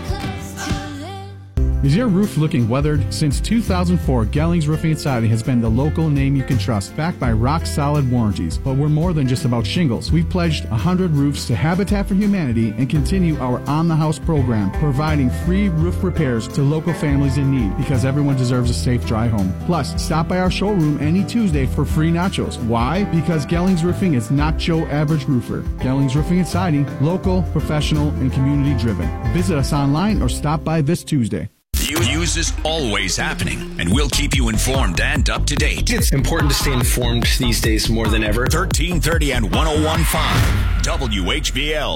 Is your roof looking weathered? Since two thousand four, Gellings Roofing and Siding has been the local name you can trust, backed by rock-solid warranties. But we're more than just about shingles. We've pledged one hundred roofs to Habitat for Humanity and continue our on-the-house program, providing free roof repairs to local families in need, because everyone deserves a safe, dry home. Plus, stop by our showroom any Tuesday for free nachos. Why? Because Gellings Roofing is not your average roofer. Gellings Roofing and Siding, local, professional, and community-driven. Visit us online or stop by this Tuesday. News is always happening, and we'll keep you informed and up to date. It's important to stay informed these days more than ever. thirteen thirty and one oh one point five W H B L.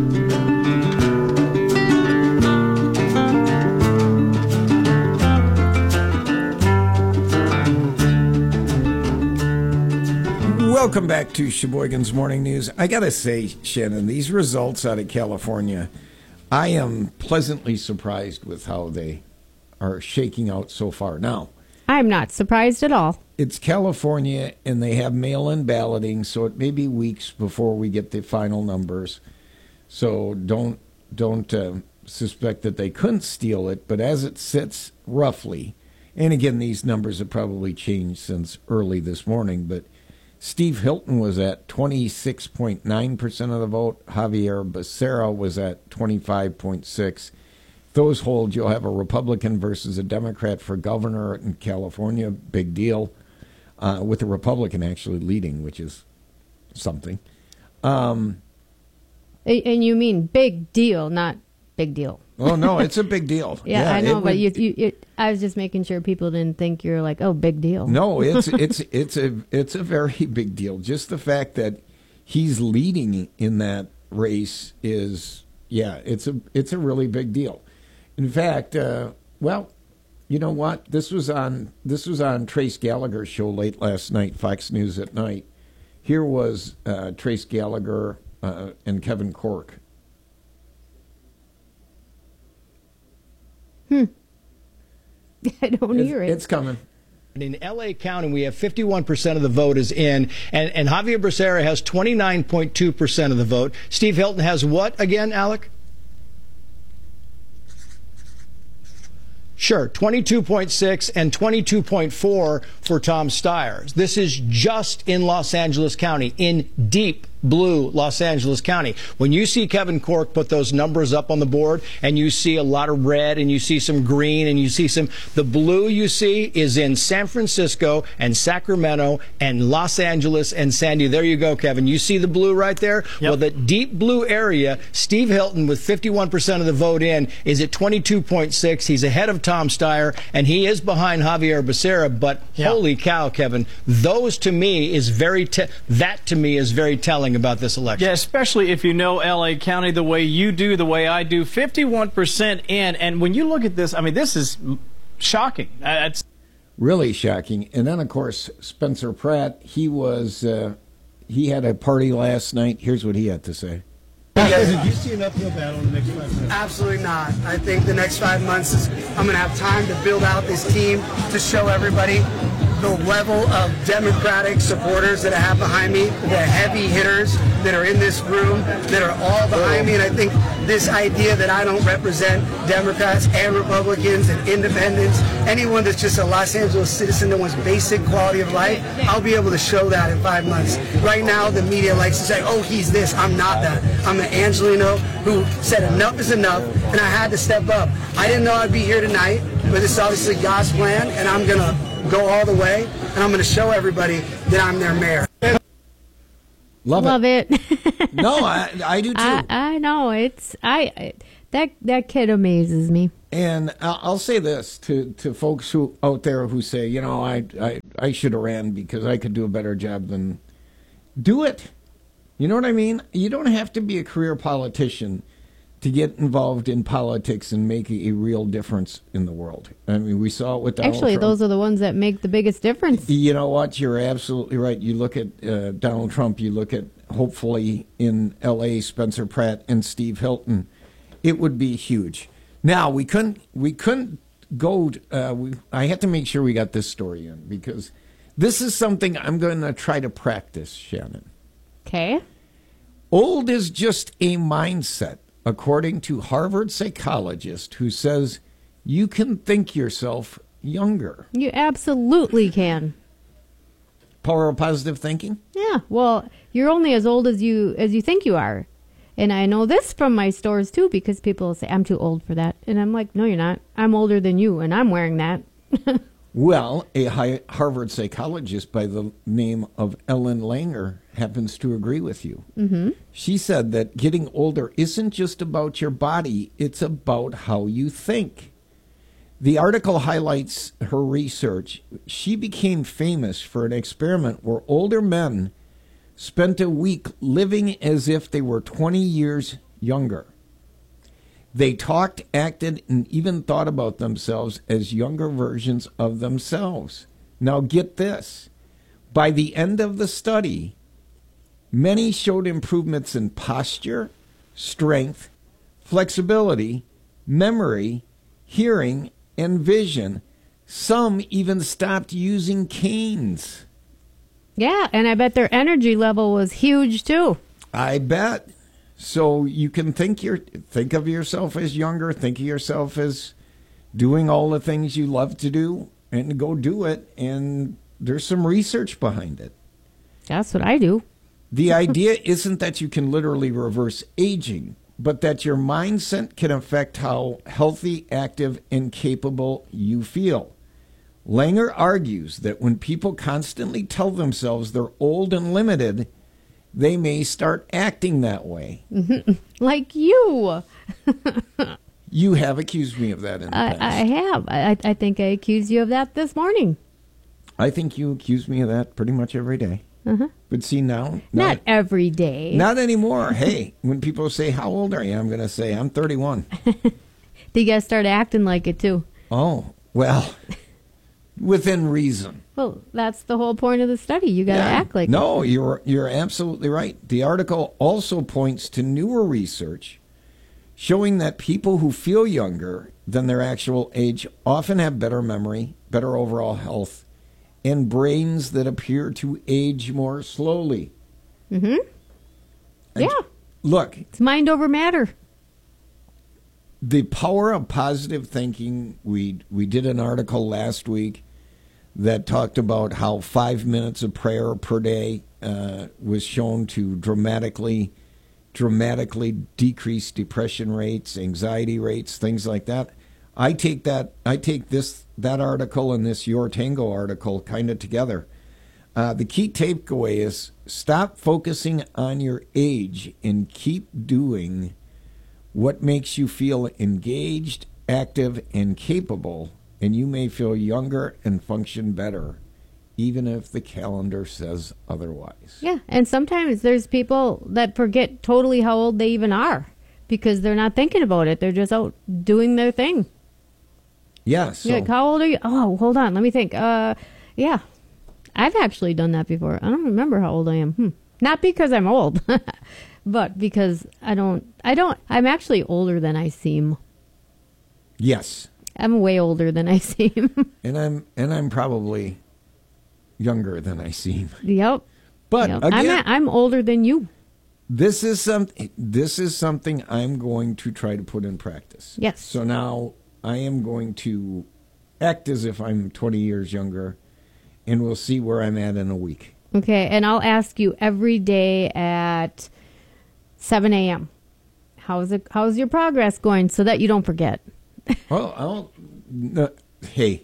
Welcome back to Sheboygan's Morning News. I got to say, Shannon, these results out of California, I am pleasantly surprised with how they are shaking out so far. Now, I'm not surprised at all. It's California, and they have mail-in balloting, so it may be weeks before we get the final numbers. So don't don't uh, suspect that they couldn't steal it. But as it sits roughly, and again, these numbers have probably changed since early this morning, but Steve Hilton was at twenty-six point nine percent of the vote. Javier Becerra was at twenty-five point six. If those hold, you'll have a Republican versus a Democrat for governor in California. Big deal. Uh, with a Republican actually leading, which is something. Um, and you mean big deal, not big deal. Oh, no, it's a big deal. yeah, yeah, I know, but would, you, you, you, I was just making sure people didn't think you're like, oh, big deal. No, it's it's it's a it's a very big deal. Just the fact that he's leading in that race is, yeah, it's a it's a really big deal. In fact, uh, well, you know what? This was on this was on Trace Gallagher's show late last night, Fox News at Night. Here was uh, Trace Gallagher uh, and Kevin Corke. Hmm. I don't it's, hear it. It's coming. In L A County, we have fifty-one percent of the vote is in, and, and Javier Becerra has twenty-nine point two percent of the vote. Steve Hilton has what again, Alec? Sure, twenty-two point six and twenty-two point four for Tom Steyer. This is just in Los Angeles County, in deep blue Los Angeles County. When you see Kevin Corke put those numbers up on the board and you see a lot of red and you see some green and you see some, the blue you see is in San Francisco and Sacramento and Los Angeles and San Diego. There you go, Kevin. You see the blue right there? Yep. Well, the deep blue area, Steve Hilton with fifty-one percent of the vote in is at twenty-two point six. He's ahead of Tom Steyer and he is behind Javier Becerra, but yep. Holy cow, Kevin, those to me is very, te- that to me is very telling about this election. Yeah, especially if you know L A County the way you do, the way I do. fifty-one percent in, and when you look at this, I mean, this is shocking. Uh, it's really shocking. And then, of course, Spencer Pratt, he was, uh, he had a party last night. Here's what he had to say. Do you see an uphill battle in the next five months? Absolutely not. I think the next five months is I'm going to have time to build out this team to show everybody the level of Democratic supporters that I have behind me, the heavy hitters that are in this room, that are all behind me. And I think this idea that I don't represent Democrats and Republicans and independents, anyone that's just a Los Angeles citizen that wants basic quality of life, I'll be able to show that in five months. Right now, the media likes to say, oh, he's this. I'm not that. I'm an Angelino who said enough is enough, and I had to step up. I didn't know I'd be here tonight, but it's obviously God's plan, and I'm going to go all the way, and I'm going to show everybody that I'm their mayor. Love, Love it. it. No, I, I do too. I, I know it's I, I that that kid amazes me. And I'll say this to, to folks who out there who say, you know, I I, I should have ran because I could do a better job than. Do it. You know what I mean? You don't have to be a career politician to get involved in politics and make a real difference in the world. I mean, we saw it with Donald Actually, Trump. those are the ones that make the biggest difference. You know what? You're absolutely right. You look at uh, Donald Trump, you look at, hopefully, in L A, Spencer Pratt and Steve Hilton. It would be huge. Now, we couldn't, we couldn't go, uh, we, I had to make sure we got this story in, because this is something I'm going to try to practice, Shannon. Okay. Old is just a mindset, according to Harvard psychologist who says you can think yourself younger. You absolutely can. Power of positive thinking? Yeah. Well, you're only as old as you as you think you are. And I know this from my stores too, because people say I'm too old for that. And I'm like, no, you're not. I'm older than you, and I'm wearing that. Well, a Harvard psychologist by the name of Ellen Langer happens to agree with you. Mm-hmm. She said that getting older isn't just about your body, it's about how you think. The article highlights her research. She became famous for an experiment where older men spent a week living as if they were twenty years younger. They talked, acted, and even thought about themselves as younger versions of themselves. Now get this. By the end of the study, many showed improvements in posture, strength, flexibility, memory, hearing, and vision. Some even stopped using canes. Yeah, and I bet their energy level was huge too. I bet. So you can think your think of yourself as younger, think of yourself as doing all the things you love to do, and go do it. And there's some research behind it. That's what I do. The idea isn't that you can literally reverse aging, but that your mindset can affect how healthy, active, and capable you feel. Langer argues that when people constantly tell themselves they're old and limited, they may start acting that way. Like you. You have accused me of that in the I, past. I have. I, I think I accused you of that this morning. I think you accuse me of that pretty much every day. Uh-huh. But see, now... Not every day. Not anymore. Hey, when people say, how old are you? I'm going to say, I'm thirty-one. You got to start acting like it, too. Oh, well, within reason. Well, that's the whole point of the study. You got to Yeah. act like No, it. you're you're absolutely right. The article also points to newer research showing that people who feel younger than their actual age often have better memory, better overall health, and brains that appear to age more slowly. Mm-hmm. And yeah. Look, it's mind over matter. The power of positive thinking. We we did an article last week that talked about how five minutes of prayer per day uh, was shown to dramatically, dramatically decrease depression rates, anxiety rates, things like that. I take that. I take this that article and this Your Tango article kind of together. Uh, the key takeaway is stop focusing on your age and keep doing what makes you feel engaged, active, and capable, and you may feel younger and function better, even if the calendar says otherwise. Yeah, and sometimes there's people that forget totally how old they even are because they're not thinking about it. They're just out doing their thing. Yeah, so... You're like, how old are you? Oh, hold on, let me think. Uh, yeah, I've actually done that before. I don't remember how old I am. Hmm. Not because I'm old, But because I don't, I don't, I'm actually older than I seem. Yes. I'm way older than I seem. and I'm and I'm probably younger than I seem. Yep. But yep. again, I'm, a, I'm older than you. This is some. This is something I'm going to try to put in practice. Yes. So now I am going to act as if I'm twenty years younger, and we'll see where I'm at in a week. Okay, and I'll ask you every day at seven a.m. How's it? How's your progress going, so that you don't forget. Well, I'll. No, hey.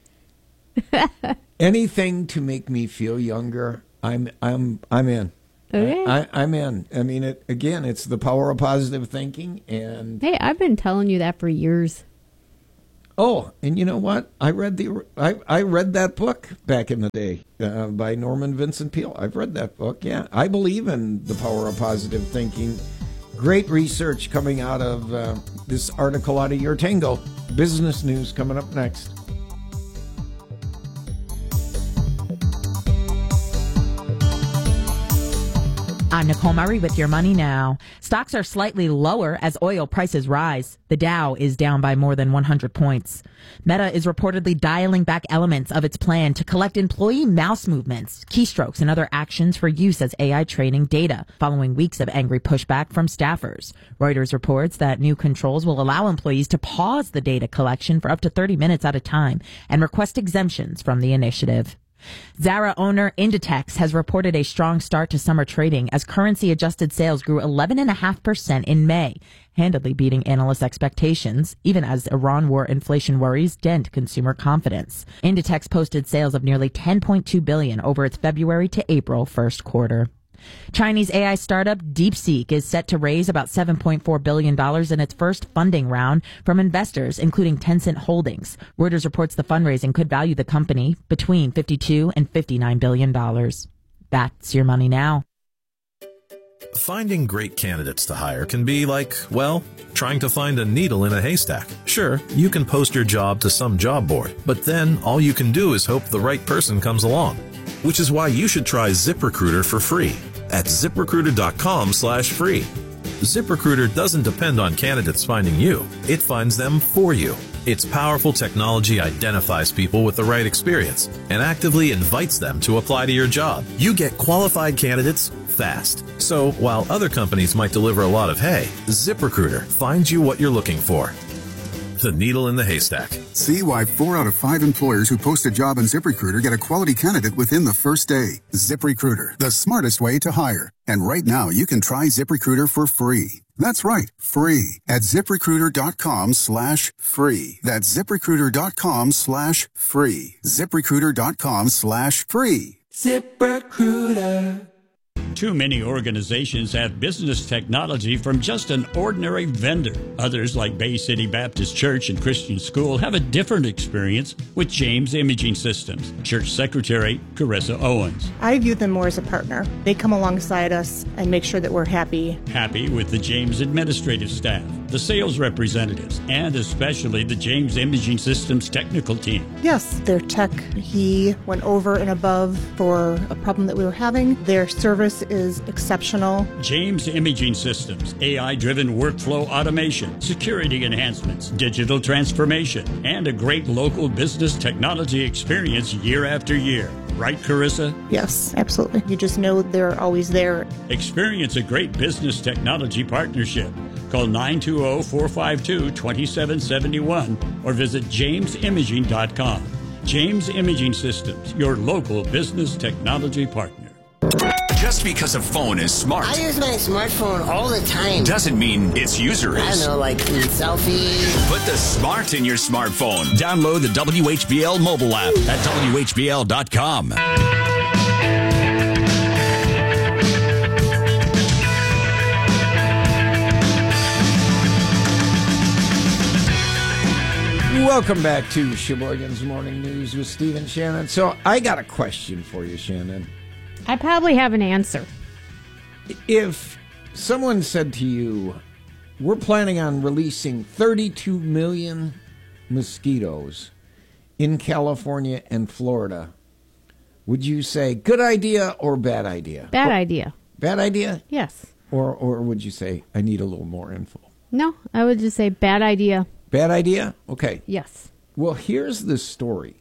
Anything to make me feel younger, I'm. I'm. I'm in. Okay. I, I, I'm in. I mean, it again. It's the power of positive thinking, and hey, I've been telling you that for years. Oh, and you know what? I read the I, I read that book back in the day uh, by Norman Vincent Peale. I've read that book. Yeah, I believe in the power of positive thinking. Great research coming out of uh, this article out of Your Tango. Business news coming up next. I'm Nicole Murray with Your Money Now. Stocks are slightly lower as oil prices rise. The Dow is down by more than one hundred points. Meta is reportedly dialing back elements of its plan to collect employee mouse movements, keystrokes, and other actions for use as A I training data, following weeks of angry pushback from staffers. Reuters reports that new controls will allow employees to pause the data collection for up to thirty minutes at a time and request exemptions from the initiative. Zara owner Inditex has reported a strong start to summer trading as currency-adjusted sales grew eleven point five percent in May, handily beating analyst expectations, even as Iran war inflation worries dent consumer confidence. Inditex posted sales of nearly ten point two billion dollars over its February to April first quarter. Chinese A I startup DeepSeek is set to raise about seven point four billion dollars in its first funding round from investors, including Tencent Holdings. Reuters reports the fundraising could value the company between fifty-two and fifty-nine billion dollars. That's Your Money Now. Finding great candidates to hire can be like, well, trying to find a needle in a haystack. Sure, you can post your job to some job board, but then all you can do is hope the right person comes along. Which is why you should try ZipRecruiter for free at ZipRecruiter.com slash free. ZipRecruiter doesn't depend on candidates finding you. It finds them for you. Its powerful technology identifies people with the right experience and actively invites them to apply to your job. You get qualified candidates fast. So while other companies might deliver a lot of hay, ZipRecruiter finds you what you're looking for. The needle in the haystack. See why four out of five employers who post a job on ZipRecruiter get a quality candidate within the first day. ZipRecruiter, the smartest way to hire. And right now, you can try ZipRecruiter for free. That's right, free at ZipRecruiter.com slash free. That's ZipRecruiter.com slash free. ZipRecruiter.com slash free. ZipRecruiter. Too many organizations have business technology from just an ordinary vendor. Others, like Bay City Baptist Church and Christian School, have a different experience with James Imaging Systems. Church Secretary Carissa Owens. I view them more as a partner. They come alongside us and make sure that we're happy. Happy with the James administrative staff, the sales representatives, and especially the James Imaging Systems technical team. Yes, their tech, he went over and above for a problem that we were having. Their service is exceptional. James Imaging Systems, A I-driven workflow automation, security enhancements, digital transformation, and a great local business technology experience year after year. Right, Carissa? Yes, absolutely. You just know they're always there. Experience a great business technology partnership. Call nine two zero, four five two, two seven seven one or visit james imaging dot com. James Imaging Systems, your local business technology partner. Just because a phone is smart, I use my smartphone all the time. Doesn't mean its user is. I don't know, like selfies. Put the smart in your smartphone. Download the W H B L mobile app at W H B L dot com. Welcome back to Sheboygan's Morning News with Steve and Shannon. So I got a question for you, Shannon. I probably have an answer. If someone said to you, we're planning on releasing thirty-two million mosquitoes in California and Florida, would you say good idea or bad idea? Bad idea. Bad idea? Yes. Or, or would you say, I need a little more info? No, I would just say bad idea. Bad idea? Okay. Yes. Well, here's the story.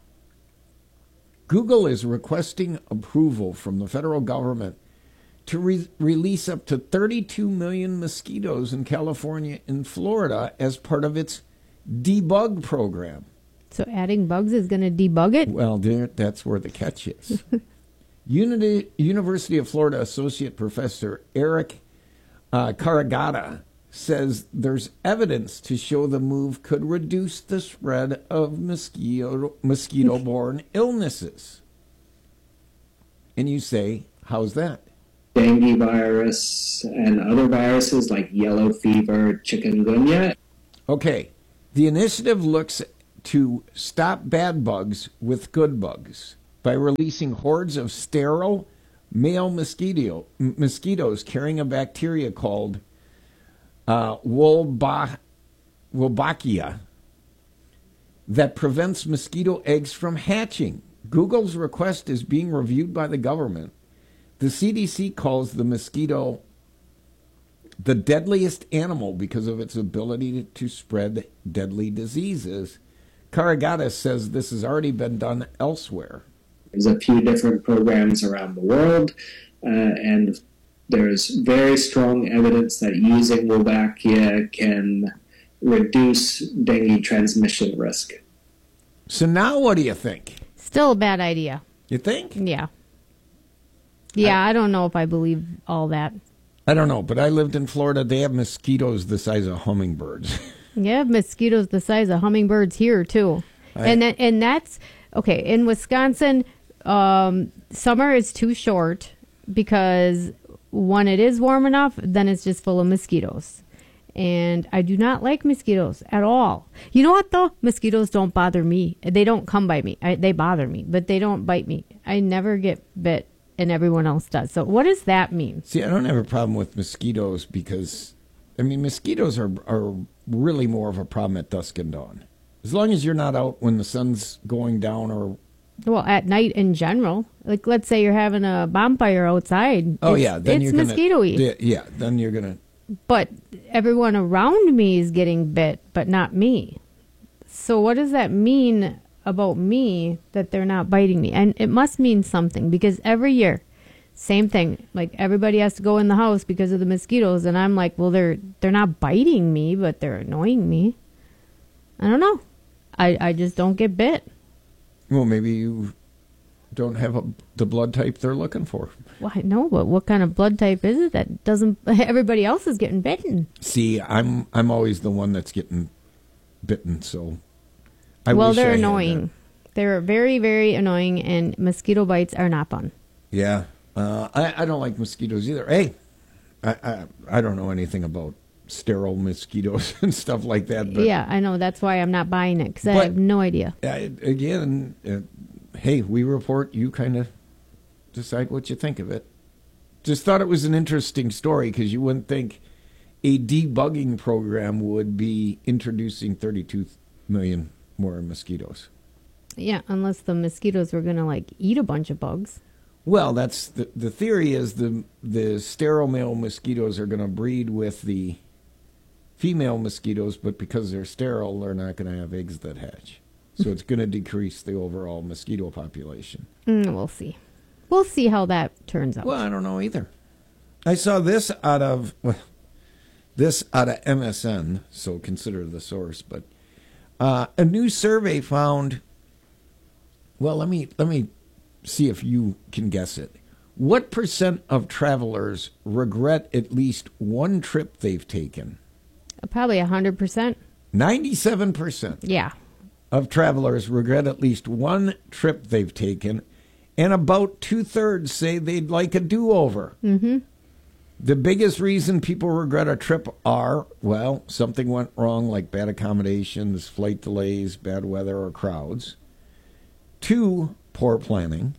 Google is requesting approval from the federal government to re- release up to thirty-two million mosquitoes in California and Florida as part of its debug program. So adding bugs is going to debug it? Well, there, that's where the catch is. Unity, University of Florida Associate Professor Eric uh, Caragata says there's evidence to show the move could reduce the spread of mosquito mosquito-borne illnesses. And you say, how's that? Dengue virus and other viruses like yellow fever, chikungunya. Okay, the initiative looks to stop bad bugs with good bugs by releasing hordes of sterile male mosquito mosquitoes carrying a bacteria called uh, Wolbachia that prevents mosquito eggs from hatching. Google's request is being reviewed by the government. The C D C calls the mosquito the deadliest animal because of its ability to spread deadly diseases. Caragata says this has already been done elsewhere. There's a few different programs around the world, uh, and there's very strong evidence that using Wolbachia can reduce dengue transmission risk. So now what do you think? Still a bad idea. You think? Yeah. Yeah, I, I don't know if I believe all that. I don't know, but I lived in Florida. They have mosquitoes the size of hummingbirds. Yeah, mosquitoes the size of hummingbirds here, too. I, and that, and that's, okay, in Wisconsin, um, summer is too short because when it is warm enough, then it's just full of mosquitoes. And I do not like mosquitoes at all. You know what, though? Mosquitoes don't bother me. They don't come by me. I, they bother me, but they don't bite me. I never get bit, and everyone else does. So what does that mean? See, I don't have a problem with mosquitoes because, I mean, mosquitoes are are really more of a problem at dusk and dawn. As long as you're not out when the sun's going down or... Well, at night in general. Like, let's say you're having a bonfire outside. Oh, it's, yeah. Then it's you're gonna, mosquito-y. Yeah, then you're going to... But everyone around me is getting bit, but not me. So what does that mean about me that they're not biting me? And it must mean something because every year, same thing. Like everybody has to go in the house because of the mosquitoes, and I'm like, well, they're they're not biting me, but they're annoying me. I don't know. I I just don't get bit. Well, maybe you don't have a, the blood type they're looking for. Well, I know, but what kind of blood type is it that doesn't? Everybody else is getting bitten. See, I'm I'm always the one that's getting bitten, so. I well, wish they're I annoying. They're very, very annoying, and mosquito bites are not fun. Yeah, uh, I I don't like mosquitoes either. Hey, I I, I don't know anything about sterile mosquitoes and stuff like that. But, yeah, I know. That's why I'm not buying it, because I have no idea. Uh, again, uh, hey, we report, you kind of decide what you think of it. Just thought it was an interesting story, because you wouldn't think a debugging program would be introducing thirty-two million more mosquitoes. Yeah, unless the mosquitoes were going to, like, eat a bunch of bugs. Well, that's the, the theory is the, the sterile male mosquitoes are going to breed with the female mosquitoes, but because they're sterile, they're not going to have eggs that hatch. So it's going to decrease the overall mosquito population. Mm, we'll see. We'll see how that turns out. Well, I don't know either. I saw this out of well, this out of M S N, so consider the source. But uh, a new survey found. Well, let me let me see if you can guess it. What percent of travelers regret at least one trip they've taken? Probably a hundred percent. Ninety-seven percent. Yeah. Of travelers regret at least one trip they've taken, and about two-thirds say they'd like a do-over. Mm-hmm. The biggest reason people regret a trip are, well, something went wrong, like bad accommodations, flight delays, bad weather, or crowds. Two, poor planning.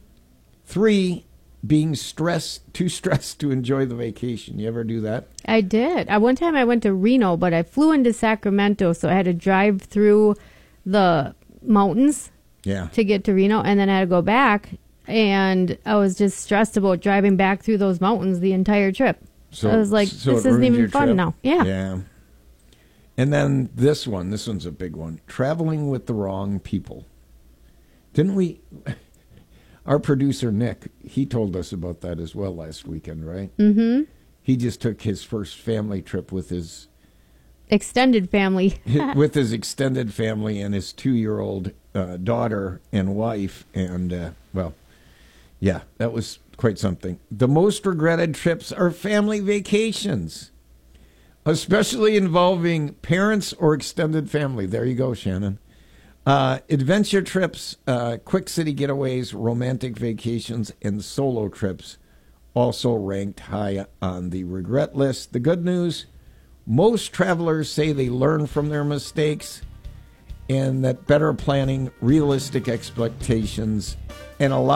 Three, being stressed, too stressed to enjoy the vacation. You ever do that? I did. Uh, one time I went to Reno, but I flew into Sacramento, so I had to drive through the mountains yeah. to get to Reno, and then I had to go back, and I was just stressed about driving back through those mountains the entire trip. So I was like, so this it isn't ruined even your fun trip? now. Yeah. Yeah. And then this one, this one's a big one. Traveling with the wrong people. Didn't we? Our producer, Nick, he told us about that as well last weekend, right? Mm-hmm. He just took his first family trip with his... Extended family. with his extended family and his two-year-old uh, daughter and wife. And, uh, well, yeah, that was quite something. The most regretted trips are family vacations, especially involving parents or extended family. There you go, Shannon. Uh, adventure trips, uh, quick city getaways, romantic vacations, and solo trips also ranked high on the regret list. The good news, most travelers say they learn from their mistakes and that better planning, realistic expectations, and allow